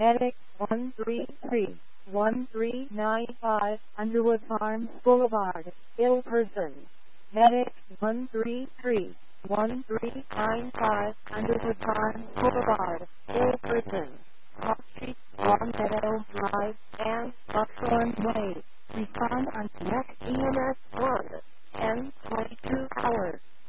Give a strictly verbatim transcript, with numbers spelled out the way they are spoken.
Medic one three three, one three nine five, Underwood Farms Boulevard, ill person. Medic one three three, one three nine five, Underwood Farms Boulevard, ill person. Hawk Street, Long Meadow Drive, and Buckthorn Way. Respond on Connect E M S one, ten twenty-two hours.